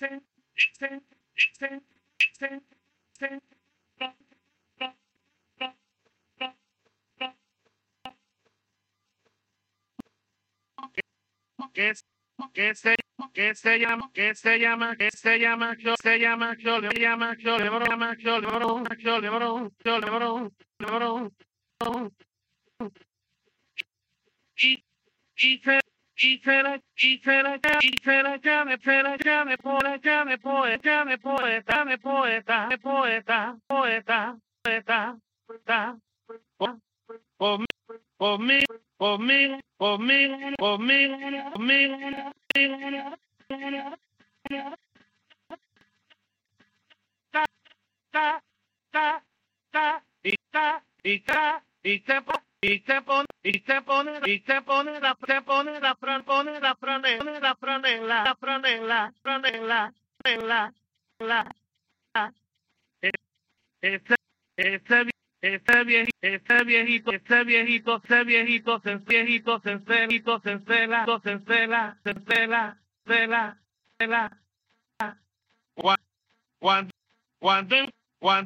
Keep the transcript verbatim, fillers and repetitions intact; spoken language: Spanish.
que que se que se llama que se llama que se llama yo se llama yo le llama yo le llama yo le yo le yo le yo le y y se y se la y se la y se la llame se la llame poeta llame poeta llame poeta me poeta me poeta poeta poeta poeta por por mí por mí por mí por mí por mí ta ta ta ta y ta y ta y te y te pone y te pone y te pone la te pone la fran pone la franela la franela la franela franela la la ese ese ese viejito ese viejito ese viejito ese viejito ese viejito ese viejito se encela se encela se encela se encela cuando cuando